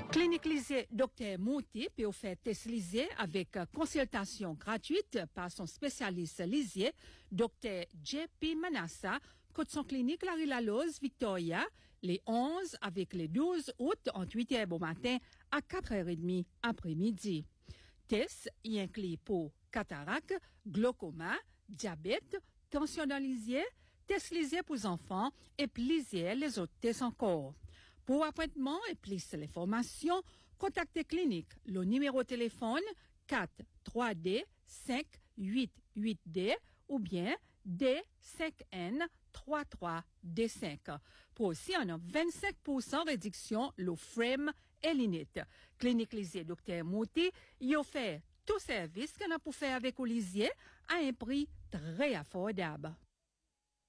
Clinique Lisier Dr Mouti peut faire test Lisier avec consultation gratuite par son spécialiste Lisier, Dr JP Manassa, côté son clinique La Rue-la-Lose, Victoria, les 11 avec les 12 août entre 8h au matin à 4h30 après-midi. Test y inclut pour cataracte, glaucoma, diabète, tension dans Lisier, test Lisier pour enfants et puis Lisier les autres tests encore. Pour appointement et plus l'information, contactez clinique. Le numéro de téléphone 4-3D 588D ou bien D5N 33D5. Pour aussi, on a 25% réduction le frame et l'init. Clinique Lisier Dr Mouti, il offre tout service qu'on a pour faire avec Lisier à un prix très affordable.